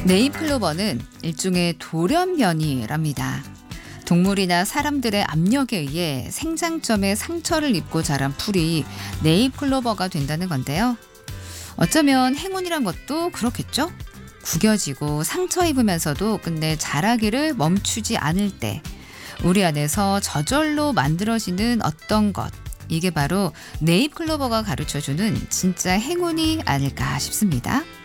네잎클로버는 일종의 돌연변이랍니다. 동물이나 사람들의 압력에 의해 생장점에 상처를 입고 자란 풀이 네잎클로버가 된다는 건데요. 어쩌면 행운이란 것도 그렇겠죠? 구겨지고 상처 입으면서도 끝내 자라기를 멈추지 않을 때 우리 안에서 저절로 만들어지는 어떤 것, 이게 바로 네잎클로버가 가르쳐주는 진짜 행운이 아닐까 싶습니다.